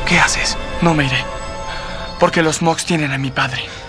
¿Qué haces? No me iré. Porque los Mox tienen a mi padre.